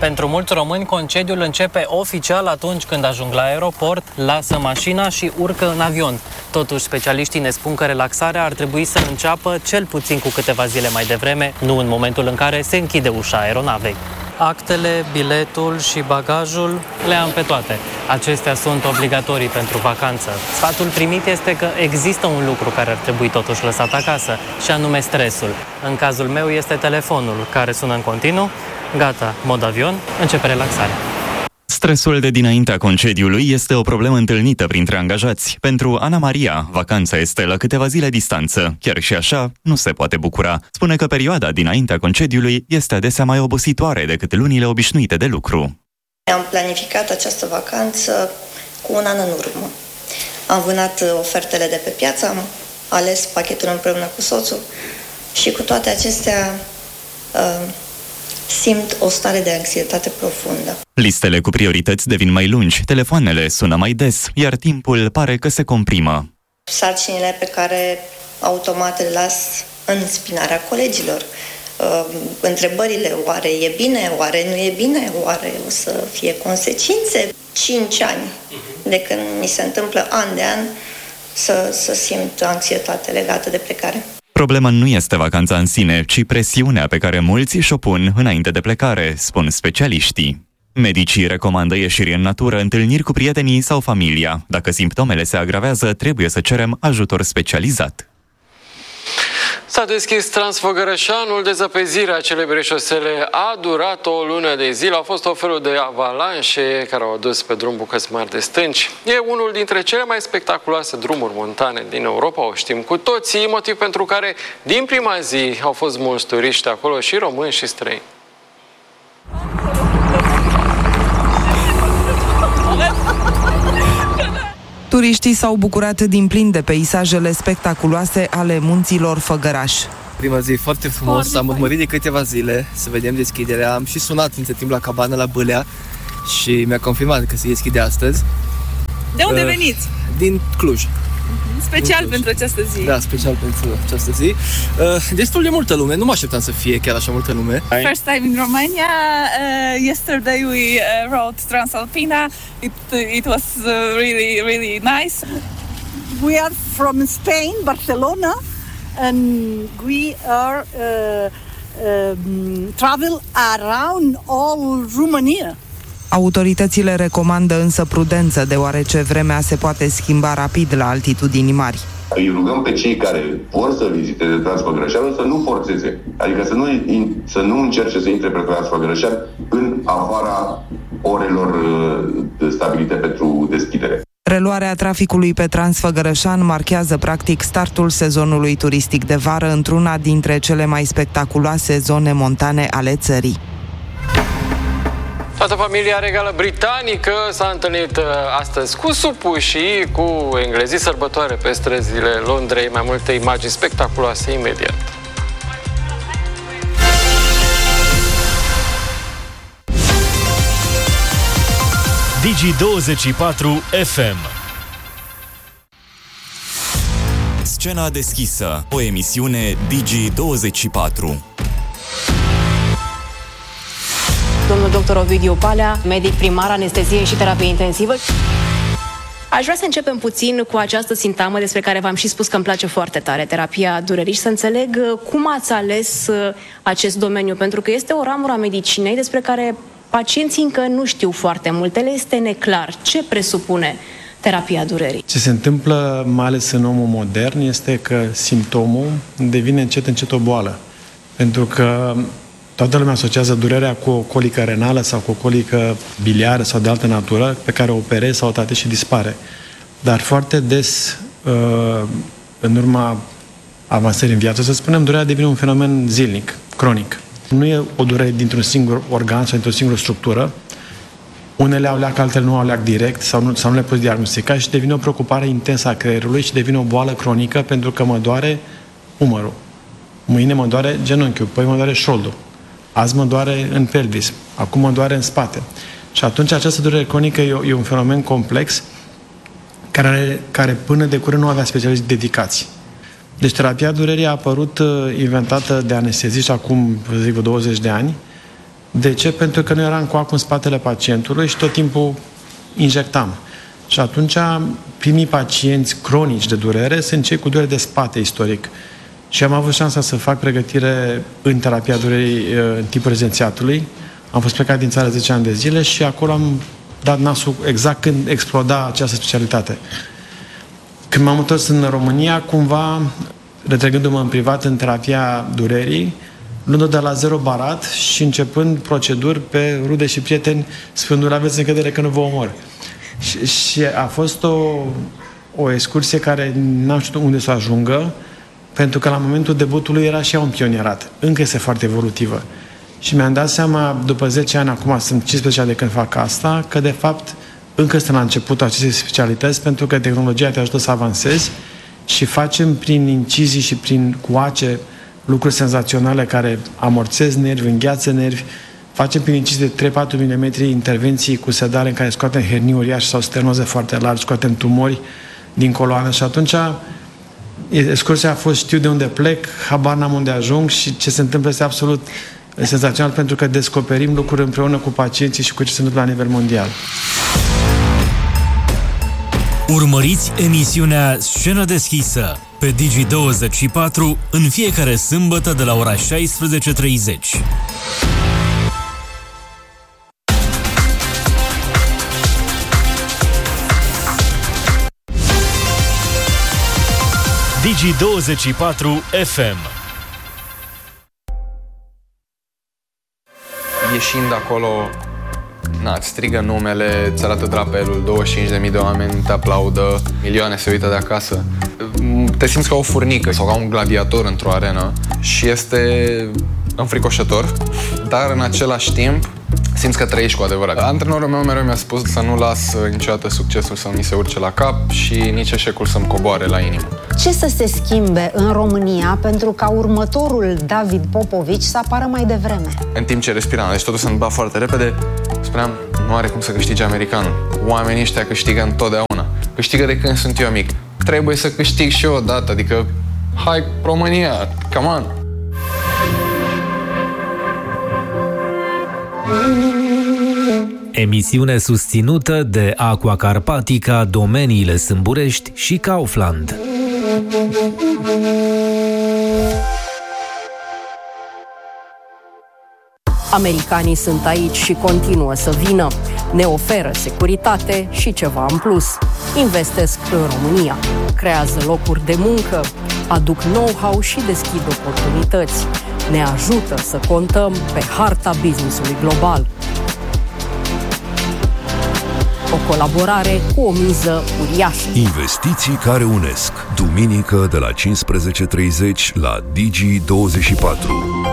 Pentru mulți români, concediul începe oficial atunci când ajung la aeroport, lasă mașina și urcă în avion. Totuși, specialiștii ne spun că relaxarea ar trebui să înceapă cel puțin cu câteva zile mai devreme, nu în momentul în care se închide ușa aeronavei. Actele, biletul și bagajul le am pe toate. Acestea sunt obligatorii pentru vacanță. Sfatul primit este că există un lucru care ar trebui totuși lăsat acasă, și anume stresul. În cazul meu este telefonul, care sună în continuu. Gata, mod avion, începe relaxarea. Stresul de dinaintea concediului este o problemă întâlnită printre angajați. Pentru Ana Maria, vacanța este la câteva zile distanță. Chiar și așa, nu se poate bucura. Spune că perioada dinaintea concediului este adesea mai obositoare decât lunile obișnuite de lucru. Am planificat această vacanță cu un an în urmă. Am vânat ofertele de pe piață, am ales pachetul împreună cu soțul și cu toate acestea simt o stare de anxietate profundă. Listele cu priorități devin mai lungi, telefoanele sună mai des, iar timpul pare că se comprimă. Sarcinile pe care automat le las în spinarea colegilor. Întrebările, oare e bine, oare nu e bine, oare o să fie consecințe? 5 ani de când mi se întâmplă an de an să simt anxietate legată de plecare. Problema nu este vacanța în sine, ci presiunea pe care mulți și-o pun înainte de plecare, spun specialiștii. Medicii recomandă ieșiri în natură, întâlniri cu prietenii sau familia. Dacă simptomele se agravează, trebuie să cerem ajutor specializat. S-a deschis Transfăgărășanul. Dezăpezirea celebrei șosele a durat o lună de zile. Au fost o felul de avalanșe care au adus pe drum bucăți mari de stânci. E unul dintre cele mai spectaculoase drumuri montane din Europa, o știm cu toții, motiv pentru care din prima zi au fost mulți turiști acolo, și români și străini. Turiștii s-au bucurat din plin de peisajele spectaculoase ale munților Făgăraș. Prima zi foarte frumos, am urmărit de câteva zile să vedem deschiderea. Am și sunat între timp la cabană la Bâlea și mi-a confirmat că se deschide astăzi. De unde veniți? Din Cluj. Special pentru această zi. Da, special pentru această zi. Destul de multă lume, nu mă așteptam să fie chiar așa multă lume. First time in Romania. Yesterday we rode Transalpina. It was really nice. We are from Spain, Barcelona, and we are travel around all Romania. Autoritățile recomandă însă prudență, deoarece vremea se poate schimba rapid la altitudini mari. Îi rugăm pe cei care vor să viziteze Transfăgărășanul să nu forțeze, adică să nu încerce să intre pe Transfăgărășan în afara orelor stabilite pentru deschidere. Reluarea traficului pe Transfăgărășan marchează practic startul sezonului turistic de vară într-una dintre cele mai spectaculoase zone montane ale țării. Toată familia regală britanică s-a întâlnit astăzi cu supușii, cu englezii, sărbătoare pe străzile Londrei. Mai multe imagini spectaculoase imediat. Digi24 FM. Scena deschisă, o emisiune Digi24. Domnul dr. Ovidiu Palea, medic primar, anestezie și terapie intensivă. Aș vrea să începem puțin cu această sintagmă despre care v-am și spus că îmi place foarte tare, terapia durerii, și să înțeleg cum ați ales acest domeniu, pentru că este o ramură a medicinei despre care pacienții încă nu știu foarte multe, le este neclar. Ce presupune terapia durerii? Ce se întâmplă, mai ales în omul modern, este că simptomul devine încet o boală. Pentru că toată lumea asociază durerea cu o colică renală sau cu o colică biliară sau de altă natură, pe care o operezi sau o tratezi și dispare. Dar foarte des, în urma avansării în viață, să spunem, durerea devine un fenomen zilnic, cronic. Nu e o durere dintr-un singur organ sau dintr-o singură structură. Unele au leac, altele nu au leac direct sau nu le poți diagnostica și devine o preocupare intensă a creierului și devine o boală cronică pentru că mă doare umărul. Mâine mă doare genunchiul, păi mă doare șoldul. Azi mă doare în pelvis, acum mă doare în spate. Și atunci această durere cronică e un fenomen complex care până de curând nu avea specialiști dedicați. Deci terapia durerii a apărut inventată de anesteziști acum, zic, 20 de ani, De ce? Pentru că noi eram cu acul în spatele pacientului și tot timpul injectam. Și atunci primii pacienți cronici de durere sunt cei cu durere de spate istoric. Și am avut șansa să fac pregătire în terapia durerii în timpul rezidențiatului. Am fost plecat din țară 10 ani de zile și acolo am dat nasul exact când exploda această specialitate. Când m-am întors în România, cumva, retrăgându-mă în privat în terapia durerii, luând-o de la zero barat și începând proceduri pe rude și prieteni, spunându-le aveți încredere că nu vă omor. Și a fost o excursie care n-am știut unde să ajungă, pentru că la momentul debutului era și ea un pionierat. Încă este foarte evolutivă. Și mi-am dat seama, după 10 ani, acum sunt 15 ani de când fac asta, că de fapt încă suntem la începutul acestei specialități, pentru că tehnologia te ajută să avansezi și facem prin incizii și prin coace lucruri senzaționale care amorțez nervi, îngheață nervi. Facem prin incizii de 3-4 mm intervenții cu sedare în care scoatem hernii uriașe sau stenoze foarte largi, scoatem tumori din coloană și atunci excursia a fost știu de unde plec, habar n-am unde ajung și ce se întâmplă este absolut senzațional pentru că descoperim lucruri împreună cu pacienții și cu ce se întâmplă la nivel mondial. Urmăriți emisiunea Scenă deschisă pe Digi24 în fiecare sâmbătă de la ora 16:30. Digi24 FM. Ieșind acolo, îți strigă numele, îți arată drapelul, 25.000 de oameni te aplaudă, milioane se uită de acasă. Te simți ca o furnică sau ca un gladiator într-o arenă și este înfricoșător, dar în același timp simți că trăiești cu adevărat. Antrenorul meu mereu mi-a spus să nu las niciodată succesul să mi se urce la cap și nici eșecul să-mi coboare la inimă. Ce să se schimbe în România pentru ca următorul David Popovici să apară mai devreme? În timp ce respiram, deci totul se întâmpla foarte repede, spuneam, nu are cum să câștige americanul. Oamenii ăștia câștigă întotdeauna. Câștigă de când sunt eu mic. Trebuie să câștig și eu odată, adică hai România, come on! Emisiune susținută de Aqua Carpatica, Domeniile Sâmburești și Kaufland. Americanii sunt aici și continuă să vină. Ne oferă securitate și ceva în plus. Investesc în România, creează locuri de muncă, aduc know-how și deschid oportunități. Ne ajută să contăm pe harta business-ului global. O colaborare cu o miză uriașă. Investiții care unesc. Duminică de la 15:30 la Digi24.